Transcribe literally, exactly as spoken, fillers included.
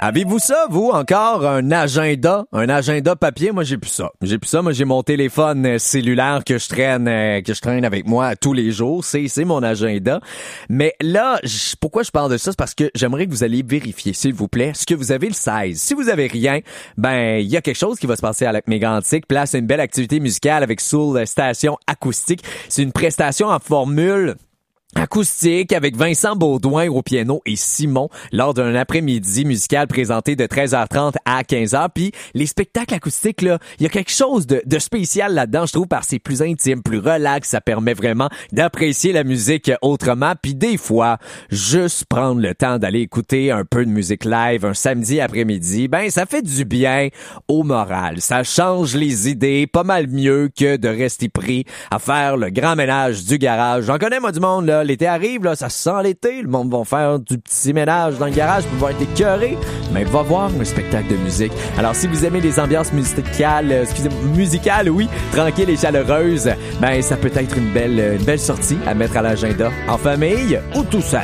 Avez-vous ça, vous, encore un agenda? Un agenda papier? Moi, j'ai plus ça. J'ai plus ça. Moi, j'ai mon téléphone euh, cellulaire que je traîne euh, que je traîne avec moi tous les jours. C'est c'est mon agenda. Mais là, j- pourquoi je parle de ça? C'est parce que j'aimerais que vous alliez vérifier, s'il vous plaît, ce que vous avez le seize. Si vous avez rien, ben, il y a quelque chose qui va se passer à la Méga Antique. Puis là, c'est une belle activité musicale avec Soul Station Acoustique. C'est une prestation en formule acoustique avec Vincent Baudouin au piano et Simon lors d'un après-midi musical présenté de treize heures trente à quinze heures. Puis les spectacles acoustiques, là, il y a quelque chose de, de spécial là-dedans, je trouve, parce que c'est plus intime, plus relax, ça permet vraiment d'apprécier la musique autrement. Puis des fois, juste prendre le temps d'aller écouter un peu de musique live un samedi après-midi, ben ça fait du bien au moral. Ça change les idées pas mal mieux que de rester pris à faire le grand ménage du garage. J'en connais, moi, du monde, là. L'été arrive, là, ça sent l'été. Le monde va faire du petit ménage dans le garage pour pouvoir être écœuré. Mais va voir un spectacle de musique. Alors, si vous aimez les ambiances musicales, euh, excusez-moi, musicales, oui, tranquilles et chaleureuses, ben, ça peut être une belle, une belle sortie à mettre à l'agenda en famille ou tout seul.